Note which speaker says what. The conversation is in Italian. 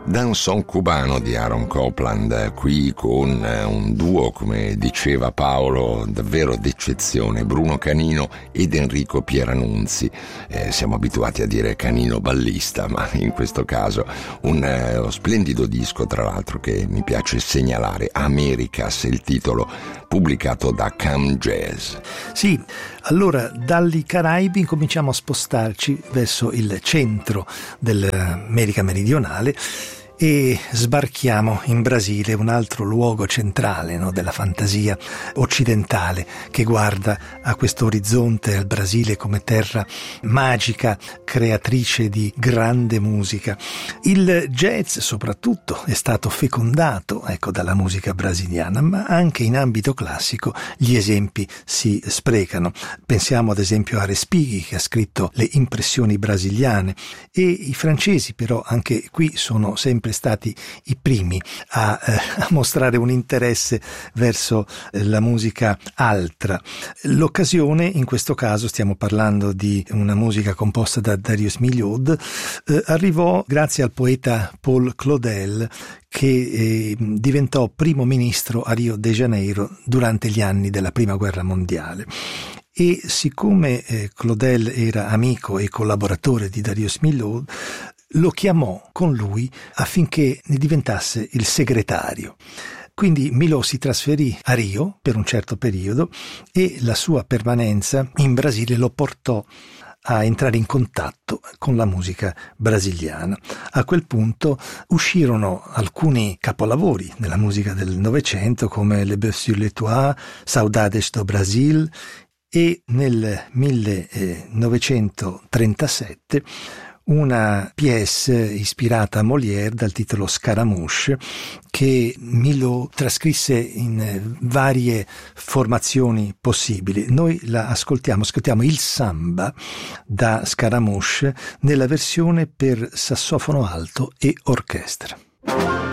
Speaker 1: Danson cubano di Aaron Copland, qui con un duo, come diceva Paolo, davvero d'eccezione, Bruno Canino ed Enrico Pieranunzi. Siamo abituati a dire Canino ballista, ma in questo caso uno splendido disco, tra l'altro, che mi piace segnalare, Americas, il titolo, pubblicato da Cam Jazz.
Speaker 2: Sì, allora dagli Caraibi cominciamo a spostarci verso il centro dell'America meridionale e sbarchiamo in Brasile, un altro luogo centrale, no, della fantasia occidentale, che guarda a questo orizzonte, al Brasile come terra magica, creatrice di grande musica. Il jazz soprattutto è stato fecondato, dalla musica brasiliana, ma anche in ambito classico gli esempi si sprecano. Pensiamo ad esempio a Respighi, che ha scritto le impressioni brasiliane, e i francesi però anche qui sono sempre stati i primi a mostrare un interesse verso la musica altra. L'occasione, in questo caso stiamo parlando di una musica composta da Darius Milhaud, arrivò grazie al poeta Paul Claudel, che diventò primo ministro a Rio de Janeiro durante gli anni della Prima Guerra Mondiale. E siccome Claudel era amico e collaboratore di Darius Milhaud, lo chiamò con lui affinché ne diventasse il segretario. Quindi Milhaud si trasferì a Rio per un certo periodo e la sua permanenza in Brasile lo portò a entrare in contatto con la musica brasiliana. A quel punto uscirono alcuni capolavori nella musica del Novecento come Le Bœuf sur les Toits, Saudades do Brasil, e nel 1937 una pièce ispirata a Molière dal titolo Scaramouche, che Milhaud trascrisse in varie formazioni possibili. Noi la ascoltiamo il samba da Scaramouche nella versione per sassofono alto e orchestra.